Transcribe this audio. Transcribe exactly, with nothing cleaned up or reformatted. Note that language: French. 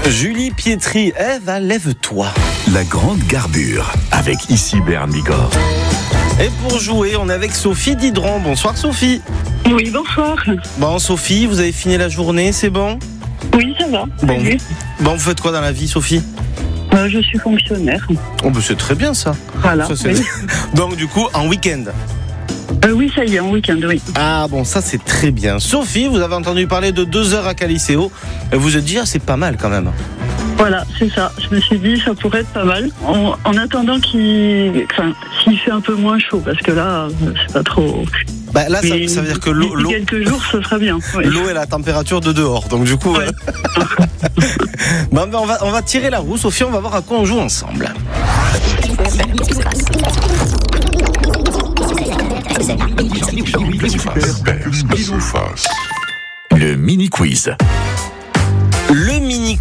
Julie Pietri, Ève, lève-toi. La grande garbure avec ici Bern Bigorre. Et pour jouer, on est avec Sophie Didron. Bonsoir Sophie. Oui, bonsoir. Bon Sophie, vous avez fini la journée, c'est bon? Oui, ça va. Bon, Oui. bon vous faites quoi dans la vie Sophie? Euh, je suis fonctionnaire. Oh bah c'est très bien ça. Voilà. Ça, c'est... Oui. Donc du coup, en week-end. Euh, oui, ça y est, en week-end, oui. Ah bon, ça c'est très bien. Sophie, vous avez entendu parler de deux heures à Caliceo. Et vous vous êtes dit, ah, c'est pas mal quand même. Voilà, c'est ça. Je me suis dit, ça pourrait être pas mal. En, en attendant qu'il, enfin, s'il fait un peu moins chaud, parce que là, c'est pas trop. Bah là, ça, Mais ça veut dire que l'eau, d'ici l'eau, quelques jours, ça sera bien. Oui. l'eau est la température de dehors. Donc du coup, Ouais. euh... bon, ben, on va on va tirer la roue. Sophie, on va voir à quoi on joue ensemble. Le mini quiz. Le mini